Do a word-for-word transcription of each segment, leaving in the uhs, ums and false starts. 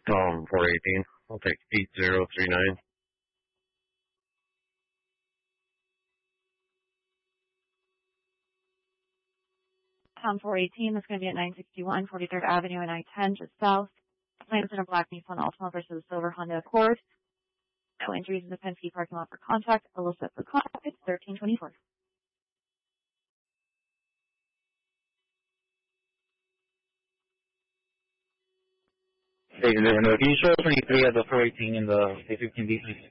Um, four eighteen. I'll take eight zero three nine. Tom four eighteen, that's going to be at nine sixty-one forty-third Avenue and I ten, just south. Plans in a black Nissan Altima versus a silver Honda Accord. No injuries in the Penske parking lot for contact. A little set for contact. It's thirteen twenty-four. Hey, zero, no. Can you show twenty-three at the four eighteen in the A fifteen B, please?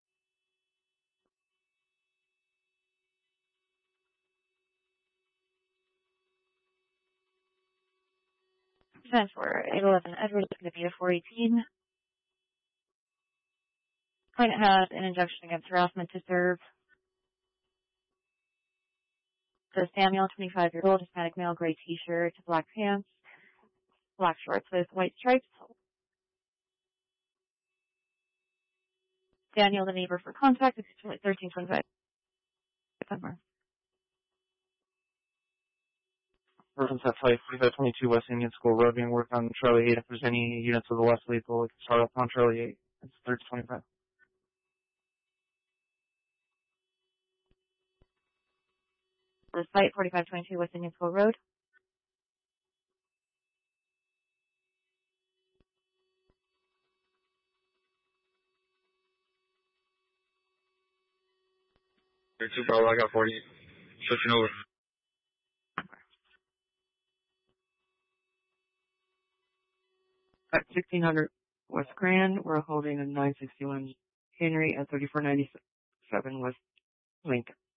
ten for eight eleven Edward is going to be a four eighteen. Client has an injunction against harassment to serve. So Samuel, twenty-five years old, Hispanic male, gray t-shirt, black pants, black shorts with white stripes. Daniel, the neighbor for contact, it's thirteen twenty-five. Persons at flight forty-five twenty-two West Indian School Road being worked on Charlie eight. If there's any units of the West Lethal, we can start up on Charlie eight. It's thirteen twenty-five. The site, forty-five twenty-two West Indian School Road. thirty-two, Bravo, I got forty. Switching over. At sixteen hundred West Grand, we're holding a nine sixty-one Henry at thirty-four ninety-seven West Lincoln.